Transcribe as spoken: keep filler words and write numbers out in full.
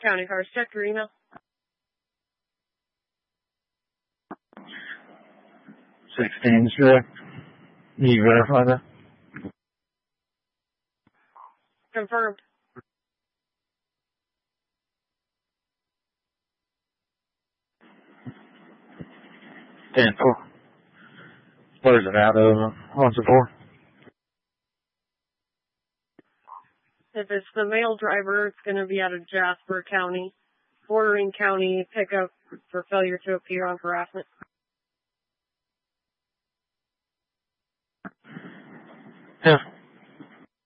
County Cars, check your email. sixteen is correct. Can you verify that? Confirmed. ten four. Where's it out of? What's it for? If it's the male driver, it's going to be out of Jasper County, bordering county pickup for failure to appear on harassment. Yeah.